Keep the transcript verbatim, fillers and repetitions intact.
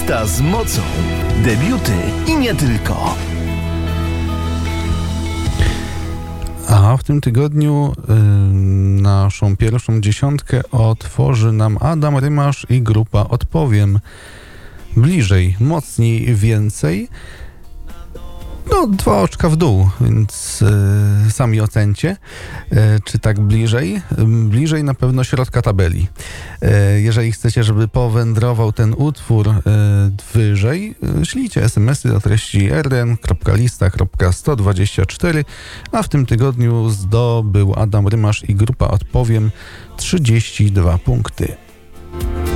Lista z mocą. Debiuty i nie tylko. A w tym tygodniu y, naszą pierwszą dziesiątkę otworzy nam Adam Rymasz i grupa Odpowiem. Bliżej, mocniej, więcej. No, dwa oczka w dół, więc y, sami ocencie, y, czy tak bliżej. Bliżej na pewno środka tabeli. Y, jeżeli chcecie, żeby powędrował ten utwór y, wyżej, y, ślijcie es em esy do treści r n kropka lista kropka sto dwadzieścia cztery, a w tym tygodniu zdobył Adam Rymasz i grupa Odpowiem trzydzieści dwa punkty.